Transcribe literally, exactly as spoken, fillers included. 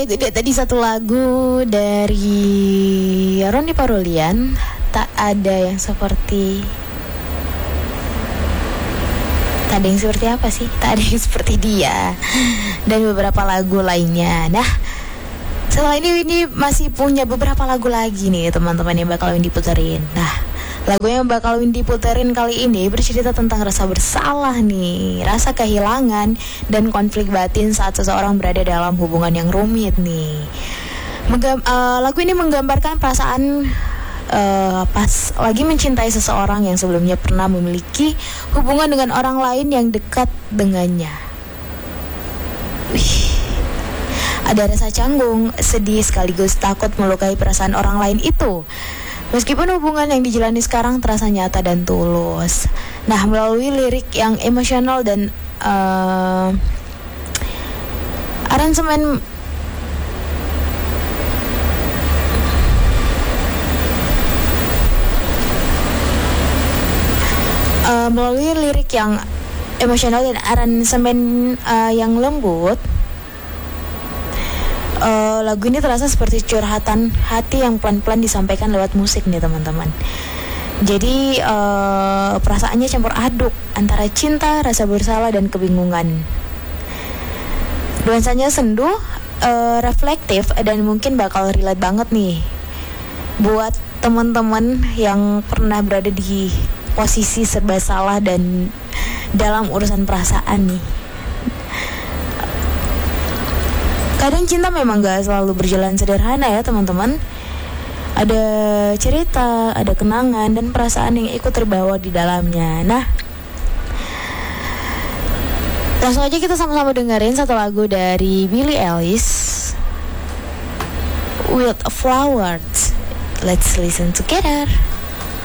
itu dia tadi satu lagu dari Rondy Parolian, Tak Ada Yang Seperti. Tak ada yang seperti apa sih? Tak ada yang seperti dia. Dan beberapa lagu lainnya. Nah, setelah ini ini masih punya beberapa lagu lagi nih teman-teman yang bakal Windy puterin. Nah, lagu yang bakal Windy puterin kali ini bercerita tentang rasa bersalah nih, rasa kehilangan dan konflik batin saat seseorang berada dalam hubungan yang rumit nih. Menggam, uh, lagu ini menggambarkan perasaan uh, pas lagi mencintai seseorang yang sebelumnya pernah memiliki hubungan dengan orang lain yang dekat dengannya. Wih, ada rasa canggung, sedih sekaligus takut melukai perasaan orang lain itu. Meskipun hubungan yang dijalani sekarang terasa nyata dan tulus. Nah, melalui lirik yang emosional dan uh, aransemen uh, melalui lirik yang emosional dan aransemen uh, yang lembut, Uh, lagu ini terasa seperti curhatan hati yang pelan-pelan disampaikan lewat musik nih teman-teman. Jadi uh, perasaannya campur aduk antara cinta, rasa bersalah, dan kebingungan. Nuansanya sendu, uh, reflektif, dan mungkin bakal relate banget nih buat teman-teman yang pernah berada di posisi serba salah dan dalam urusan perasaan nih. Kadang cinta memang gak selalu berjalan sederhana ya teman-teman. Ada cerita, ada kenangan, dan perasaan yang ikut terbawa di dalamnya. Nah, langsung aja kita sama-sama dengerin satu lagu dari Billie Eilish, With Flowers. Let's listen together.